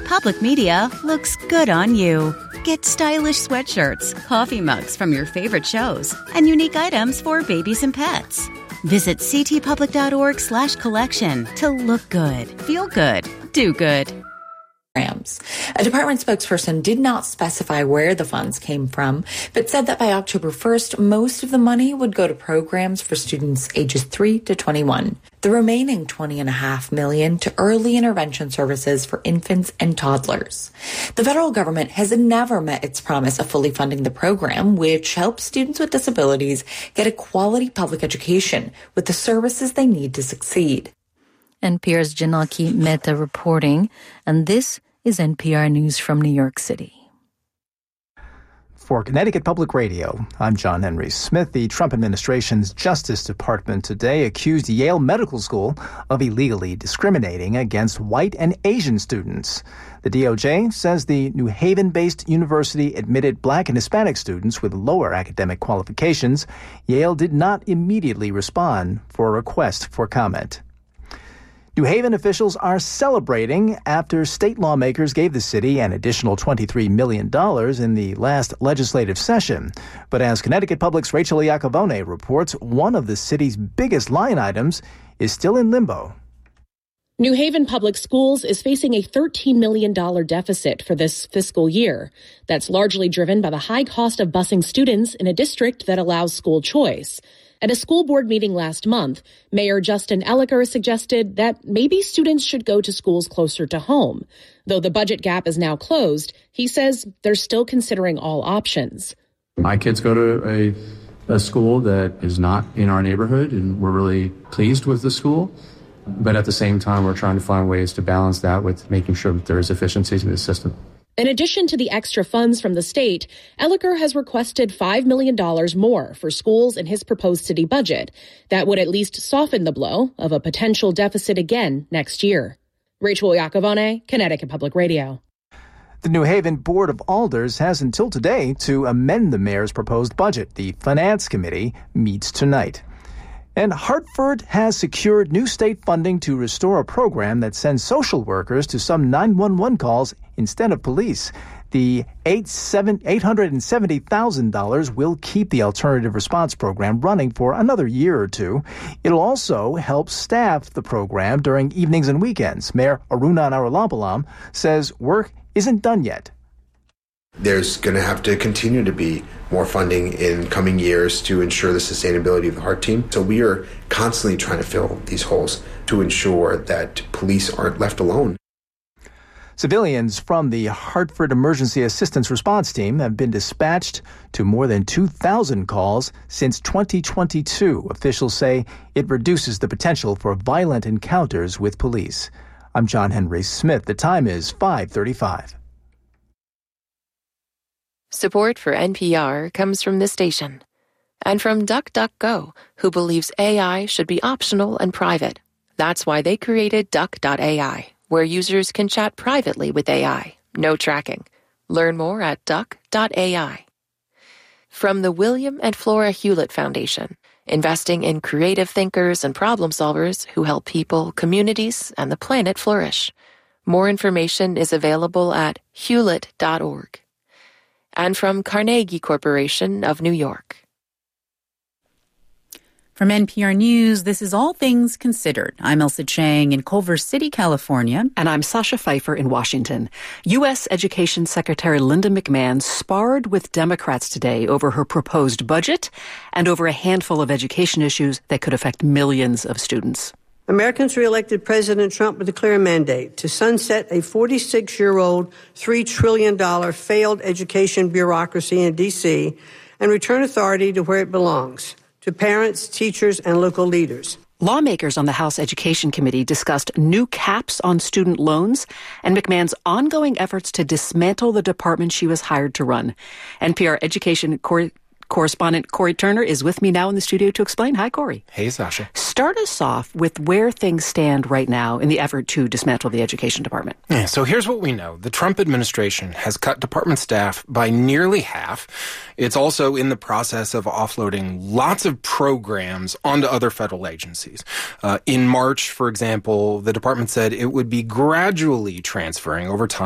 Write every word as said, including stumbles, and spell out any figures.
Public Media looks good on you. Get stylish sweatshirts, coffee mugs from your favorite shows, and unique items for babies and pets. Visit ctpublic.org slash collection to look good, feel good, do good. A department spokesperson did not specify where the funds came from, but said that by October first, most of the money would go to programs for students ages three to twenty-one. The remaining twenty and a half million to early intervention services for infants and toddlers. The federal government has never met its promise of fully funding the program, which helps students with disabilities get a quality public education with the services they need to succeed. N P R's Janaki Mehta reporting, and this is N P R News from New York City. For Connecticut Public Radio, I'm John Henry Smith. The Trump administration's Justice Department today accused Yale Medical School of illegally discriminating against white and Asian students. The D O J says the New Haven-based university admitted black and Hispanic students with lower academic qualifications. Yale did not immediately respond for a request for comment. New Haven officials are celebrating after state lawmakers gave the city an additional twenty-three million dollars in the last legislative session. But as Connecticut Public's Rachel Iacovone reports, one of the city's biggest line items is still in limbo. New Haven Public Schools is facing a thirteen million dollars deficit for this fiscal year. That's largely driven by the high cost of busing students in a district that allows school choice. At a school board meeting last month, Mayor Justin Elicker suggested that maybe students should go to schools closer to home. Though the budget gap is now closed, he says they're still considering all options. My kids go to a, a school that is not in our neighborhood, and we're really pleased with the school. But at the same time, we're trying to find ways to balance that with making sure that there is efficiency to the system. In addition to the extra funds from the state, Elicker has requested five million dollars more for schools in his proposed city budget. That would at least soften the blow of a potential deficit again next year. Rachel Iacovone, Connecticut Public Radio. The New Haven Board of Alders has until today to amend the mayor's proposed budget. The Finance Committee meets tonight. And Hartford has secured new state funding to restore a program that sends social workers to some nine one one calls instead of police. The eight hundred seventy thousand dollars will keep the alternative response program running for another year or two. It'll also help staff the program during evenings and weekends. Mayor Aruna Naralampulam says work isn't done yet. There's going to have to continue to be more funding in coming years to ensure the sustainability of the HEART team. So we are constantly trying to fill these holes to ensure that police aren't left alone. Civilians from the Hartford Emergency Assistance Response Team have been dispatched to more than two thousand calls since twenty twenty-two. Officials say it reduces the potential for violent encounters with police. I'm John Henry Smith. The time is five thirty-five. Support for N P R comes from this station and from DuckDuckGo, who believes A I should be optional and private. That's why they created Duck dot A I, where users can chat privately with A I. No tracking. Learn more at Duck dot A I. From the William and Flora Hewlett Foundation, investing in creative thinkers and problem solvers who help people, communities, and the planet flourish. More information is available at hewlett dot org. And from Carnegie Corporation of New York. From N P R News, this is All Things Considered. I'm Elsa Chang in Culver City, California. And I'm Sasha Pfeiffer in Washington. U S. Education Secretary Linda McMahon sparred with Democrats today over her proposed budget and over a handful of education issues that could affect millions of students. Americans reelected President Trump with a clear mandate to sunset a forty-six-year-old, three trillion dollars failed education bureaucracy in D C and return authority to where it belongs, to parents, teachers, and local leaders. Lawmakers on the House Education Committee discussed new caps on student loans and McMahon's ongoing efforts to dismantle the department she was hired to run. N P R education cor- correspondent Corey Turner is with me now in the studio to explain. Hi, Corey. Hey, Sasha. Start us off with where things stand right now in the effort to dismantle the education department. Yeah, so here's what we know. The Trump administration has cut department staff by nearly half. It's also in the process of offloading lots of programs onto other federal agencies. Uh, in March, for example, the department said it would be gradually transferring over time